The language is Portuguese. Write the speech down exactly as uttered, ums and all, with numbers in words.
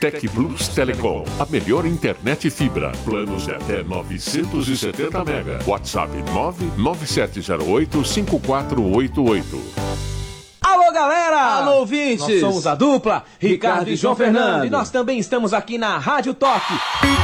Tec Plus Telecom, a melhor internet fibra. Planos de até novecentos e setenta mega. WhatsApp nove nove sete zero oito cinco quatro oito oito. Alô, galera! Alô, ouvintes! Nós somos a dupla, Ricardo e João Fernando. E nós também estamos aqui na Rádio Toque.